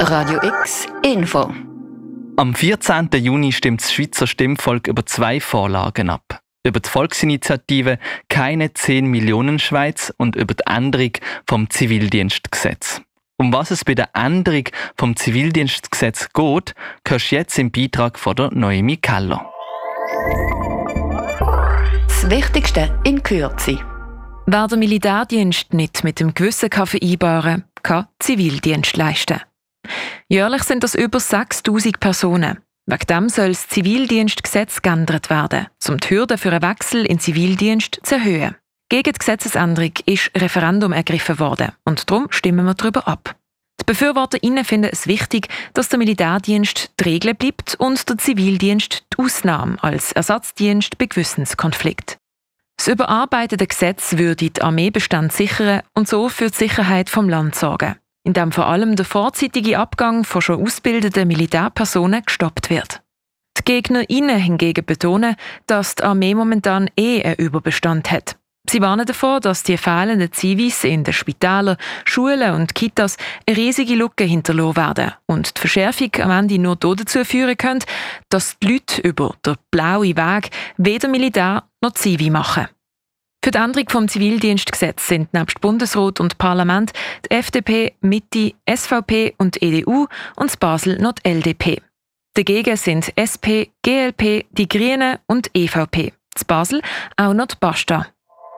Radio X Info. Am 14. Juni stimmt das Schweizer Stimmvolk über 2 Vorlagen ab. Über die Volksinitiative «Keine 10 Millionen Schweiz» und über die Änderung vom Zivildienstgesetz. Um was es bei der Änderung vom Zivildienstgesetz geht, hörst du jetzt im Beitrag von der Noemi Keller. Das Wichtigste in Kürze. Wer den Militärdienst nicht mit dem Gewissen vereinbaren kann Zivildienst leisten. Jährlich sind das über 6'000 Personen. Wegen dem soll das Zivildienstgesetz geändert werden, um die Hürden für einen Wechsel in den Zivildienst zu erhöhen. Gegen die Gesetzesänderung ist Referendum ergriffen worden und darum stimmen wir darüber ab. Die BefürworterInnen finden es wichtig, dass der Militärdienst die Regel bleibt und der Zivildienst die Ausnahme als Ersatzdienst bei Gewissenskonflikt. Das überarbeitete Gesetz würde die Armeebestand sichern und so für die Sicherheit vom Land sorgen, indem vor allem der vorzeitige Abgang von schon ausgebildeten Militärpersonen gestoppt wird. Die GegnerInnen hingegen betonen, dass die Armee momentan einen Überbestand hat. Sie warnen davor, dass die fehlenden Zivis in den Spitälern, Schulen und Kitas eine riesige Lücke hinterlassen werden und die Verschärfung am Ende nur dazu führen könnte, dass die Leute über den blauen Weg weder Militär noch Zivi machen. Für die Änderung vom Zivildienstgesetz sind nebst Bundesrat und Parlament die FDP, Mitte, SVP und EDU und in Basel noch die LDP. Dagegen sind SP, GLP, die Grünen und EVP. In Basel auch noch die Basta.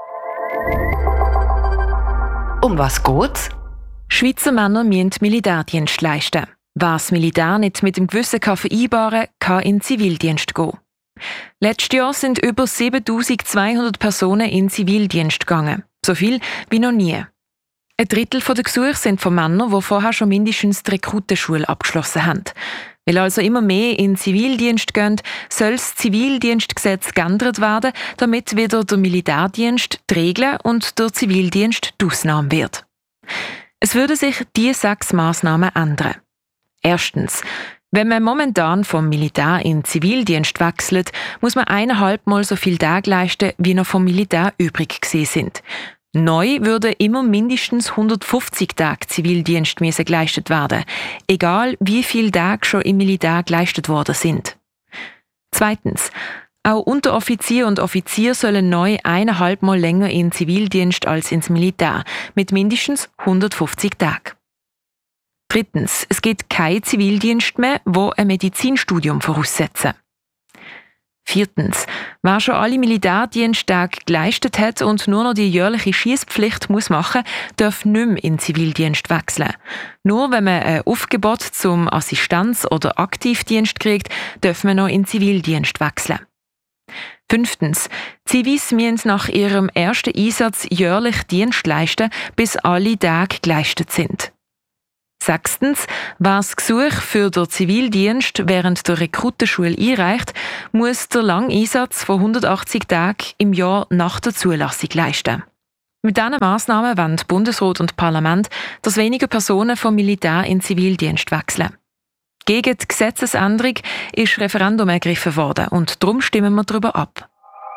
Um was geht's? Schweizer Männer müssen Militärdienst leisten. Wer das Militär nicht mit dem Gewissen vereinbaren kann in den Zivildienst gehen. Letztes Jahr sind über 7200 Personen in den Zivildienst gegangen. So viel wie noch nie. Ein Drittel der Gesuche sind von Männern, die vorher schon mindestens die Rekrutenschule abgeschlossen haben. Weil also immer mehr in den Zivildienst gehen, soll das Zivildienstgesetz geändert werden, damit wieder der Militärdienst die Regel und der Zivildienst die Ausnahme wird. Es würden sich diese 6 Massnahmen ändern. Erstens. Wenn man momentan vom Militär in den Zivildienst wechselt, muss man 1,5 Mal so viele Tage leisten, wie noch vom Militär übrig gewesen sind. Neu würden immer mindestens 150 Tage Zivildienst geleistet werden, egal wie viele Tage schon im Militär geleistet worden sind. Zweitens. Auch Unteroffizier und Offizier sollen neu 1,5 Mal länger in den Zivildienst als ins Militär, mit mindestens 150 Tagen. Drittens. Es gibt keinen Zivildienst mehr, wo ein Medizinstudium voraussetzen. Viertens. Wer schon alle Militärdiensttage geleistet hat und nur noch die jährliche Schiesspflicht machen muss, darf nicht mehr in den Zivildienst wechseln. Nur wenn man ein Aufgebot zum Assistenz- oder Aktivdienst kriegt, darf man noch in den Zivildienst wechseln. Fünftens. Zivis müssen nach ihrem ersten Einsatz jährlich Dienst leisten, bis alle Tage geleistet sind. Sechstens, wer das Gesuch für den Zivildienst während der Rekrutenschule einreicht, muss den langen Einsatz von 180 Tagen im Jahr nach der Zulassung leisten. Mit diesen Massnahmen wollen Bundesrat und Parlament, dass weniger Personen vom Militär in den Zivildienst wechseln. Gegen die Gesetzesänderung ist Referendum ergriffen worden und darum stimmen wir darüber ab.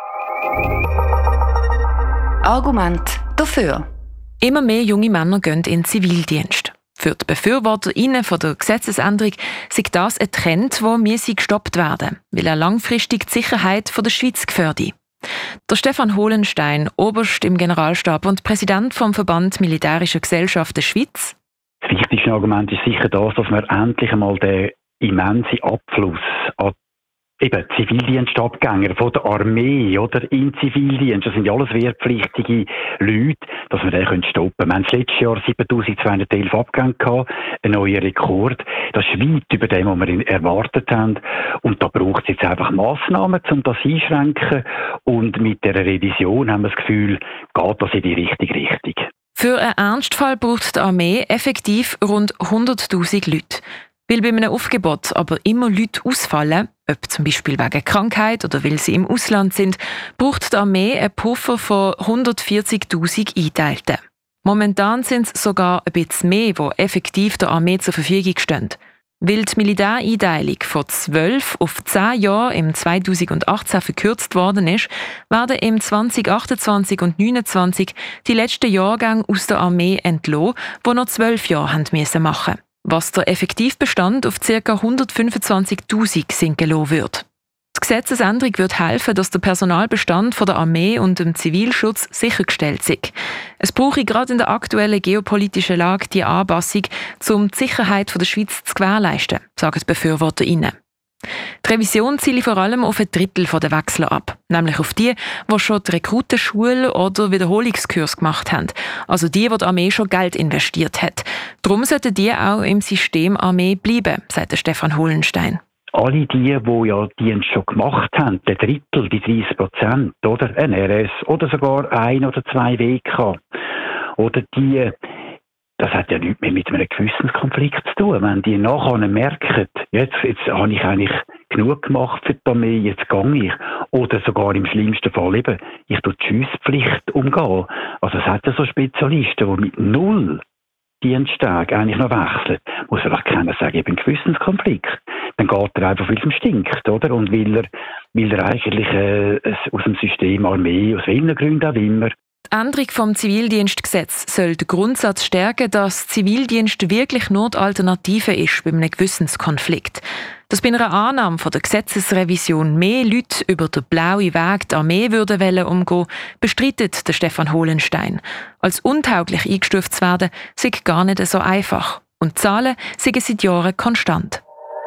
Argument dafür. Immer mehr junge Männer gehen in den Zivildienst. Für die BefürworterInnen von der Gesetzesänderung sei das ein Trend, der gestoppt werden müsse, weil er langfristig die Sicherheit der Schweiz gefährdet. Der Stefan Holenstein, Oberst im Generalstab und Präsident vom Verband Militärischer Gesellschaften Schweiz. Das wichtigste Argument ist sicher das, dass wir endlich einmal den immensen Abfluss an Zivildienstabgänger von der Armee oder in Zivildienst, das sind ja alles wehrpflichtige Leute, dass wir den stoppen können. Wir haben letztes Jahr 7211 Abgänge gehabt, ein neuer Rekord. Das ist weit über dem, was wir erwartet haben. Und da braucht es jetzt einfach Massnahmen, um das einschränken. Und mit der Revision haben wir das Gefühl, geht das in die richtige Richtung. Für einen Ernstfall braucht die Armee effektiv rund 100'000 Leute. Weil bei einem Aufgebot aber immer Leute ausfallen, ob zum Beispiel wegen Krankheit oder weil sie im Ausland sind, braucht die Armee einen Puffer von 140'000 Einteilten. Momentan sind es sogar ein bisschen mehr, die effektiv der Armee zur Verfügung stehen. Weil die Militäreinteilung von 12 auf 10 Jahre im 2018 verkürzt worden ist, werden im 2028 und 2029 die letzten Jahrgänge aus der Armee entlassen, die noch 12 Jahre machen mussten. was der Effektivbestand auf ca. 125'000 sinken lassen würde. Die Gesetzesänderung wird helfen, dass der Personalbestand von der Armee und dem Zivilschutz sichergestellt ist. Es brauche gerade in der aktuellen geopolitischen Lage die Anpassung, um die Sicherheit der Schweiz zu gewährleisten, sagen die BefürworterInnen. Die Revision zielt vor allem auf 1/3 der Wechsler ab, nämlich auf die schon die Rekrutenschule oder Wiederholungskurs gemacht haben, also die Armee schon Geld investiert hat. Darum sollten die auch im System Armee bleiben, sagt Stefan Holenstein. Alle die ja Dienst schon gemacht haben, der Drittel, die 30%, oder ein RS, oder sogar 1 oder 2 WK, oder die, das hat ja nichts mehr mit einem Gewissenskonflikt zu tun. Wenn die nachher merken, jetzt habe ich eigentlich genug gemacht für die Armee, jetzt gehe ich. Oder sogar im schlimmsten Fall eben, ich tue die Schiesspflicht umgehen. Also es hat ja so Spezialisten, die mit 0 Diensttage eigentlich noch wechseln. Muss vielleicht keiner sagen, ich bin ein Gewissenskonflikt. Dann geht er einfach, weil es ihm stinkt, oder? Und weil er eigentlich aus dem System Armee, aus welchen Gründen auch immer. Die Änderung vom Zivildienstgesetz soll den Grundsatz stärken, dass Zivildienst wirklich nur die Alternative ist bei einem Gewissenskonflikt. Dass bei einer Annahme von der Gesetzesrevision mehr Leute über den blauen Weg die Armee würden umgehen, bestreitet der Stefan Holenstein. Als untauglich eingestuft zu werden, sei gar nicht so einfach. Und die Zahlen sind seit Jahren konstant.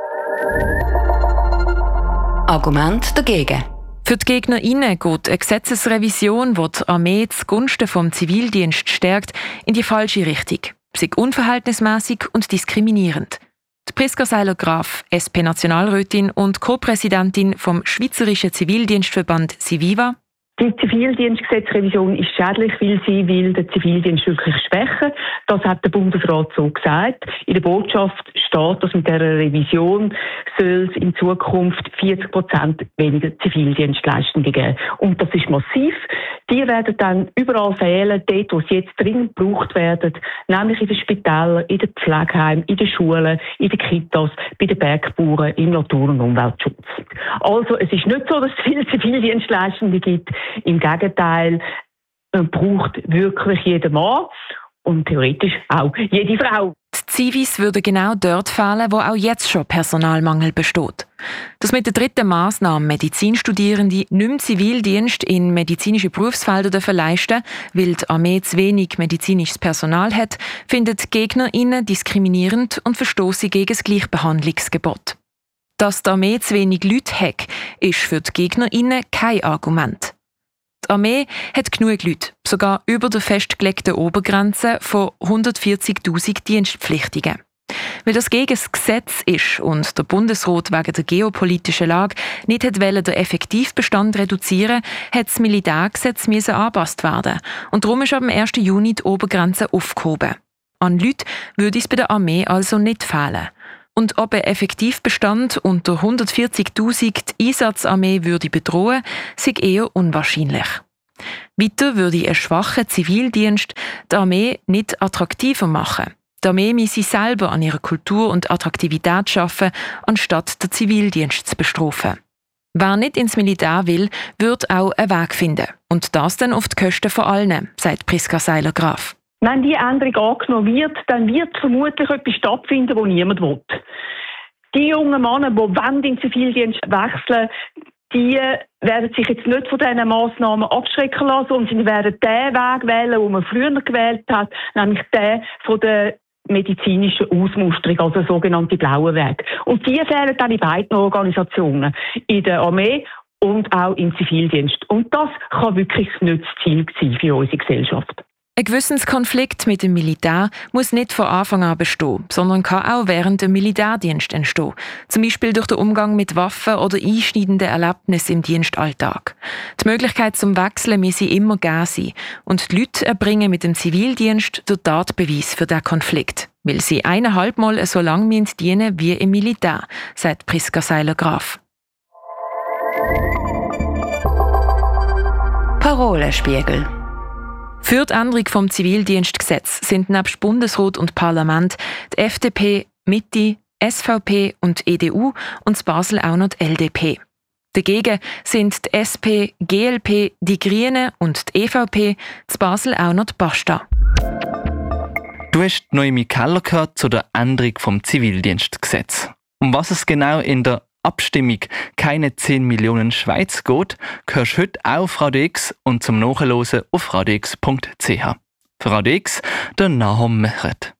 Argument dagegen. Für die GegnerInnen geht eine Gesetzesrevision, die die Armee zugunsten vom Zivildienst stärkt, in die falsche Richtung. Sie ist unverhältnismäßig und diskriminierend. Die Priska Seiler-Graf, SP-Nationalrätin und Co-Präsidentin vom Schweizerischen Zivildienstverband Civiva. Die Zivildienstgesetzrevision ist schädlich, weil sie will den Zivildienst wirklich schwächen. Das hat der Bundesrat so gesagt. In der Botschaft steht, dass mit dieser Revision soll es in Zukunft 40% weniger Zivildienstleistungen geben. Und das ist massiv. Die werden dann überall fehlen, dort, wo sie jetzt dringend gebraucht werden, nämlich in den Spitälern, in den Pflegeheimen, in den Schulen, in den Kitas, bei den Bergbauern, im Natur- und Umweltschutz. Also es ist nicht so, dass es viele Zivildienstleistungen gibt. Im Gegenteil, man braucht wirklich jeden Mann und theoretisch auch jede Frau. Die Zivis würden genau dort fehlen, wo auch jetzt schon Personalmangel besteht. Dass mit der dritten Massnahme Medizinstudierende nicht mehr Zivildienst in medizinische Berufsfelder leisten dürfen, weil die Armee zu wenig medizinisches Personal hat, finden die GegnerInnen diskriminierend und verstoßen gegen das Gleichbehandlungsgebot. Dass die Armee zu wenig Leute hat, ist für die GegnerInnen kein Argument. Die Armee hat genug Leute, sogar über der festgelegten Obergrenze von 140'000 Dienstpflichtigen. Weil das gegen das Gesetz ist und der Bundesrat wegen der geopolitischen Lage nicht wollte den Effektivbestand reduzieren, hat das Militärgesetz angepasst werden. Und darum ist ab dem 1. Juni die Obergrenze aufgehoben. An Leuten würde es bei der Armee also nicht fehlen. Und ob ein Effektivbestand unter 140'000 die Einsatzarmee würde bedrohen, sei eher unwahrscheinlich. Weiter würde ein schwacher Zivildienst die Armee nicht attraktiver machen. Die Armee müsse selber an ihrer Kultur und Attraktivität arbeiten, anstatt den Zivildienst zu bestrafen. Wer nicht ins Militär will, wird auch einen Weg finden. Und das dann auf die Kosten von allen, sagt Priska Seiler-Graf. Wenn diese Änderung angenommen wird, dann wird vermutlich etwas stattfinden, das niemand will. Die jungen Männer, die in den Zivildienst wechseln, die werden sich jetzt nicht von diesen Massnahmen abschrecken lassen, und sie werden den Weg wählen, den man früher gewählt hat, nämlich den von der medizinischen Ausmusterung, also der sogenannte blaue Weg. Und die fehlen dann in beiden Organisationen, in der Armee und auch im Zivildienst. Und das kann wirklich nicht das Ziel sein für unsere Gesellschaft. Ein Gewissenskonflikt mit dem Militär muss nicht von Anfang an bestehen, sondern kann auch während dem Militärdienst entstehen. Zum Beispiel durch den Umgang mit Waffen oder einschneidenden Erlebnissen im Dienstalltag. Die Möglichkeit zum Wechseln müsse immer gegeben sein. Und die Leute erbringen mit dem Zivildienst den Tatbeweis für diesen Konflikt. Weil sie 1,5 Mal so lange dienen wie im Militär, sagt Priska Seiler-Graf. Parolenspiegel. Für die Änderung vom Zivildienstgesetz sind nebst Bundesrat und Parlament die FDP, Mitte, SVP und EDU und in Basel auch noch die LDP. Dagegen sind die SP, GLP, die Grünen und die EVP, in Basel auch noch die Basta. Du hast Noemi Keller gehört zu der Änderung vom Zivildienstgesetz. Um was es genau in der Abstimmung «Keine 10 Millionen Schweiz» geht, hörst du heute auch auf Radio X und zum Nachhören auf radiox.ch. Für Radio X, der Nahum Mechert.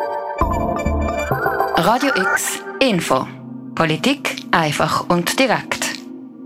Radio X Info. Politik einfach und direkt.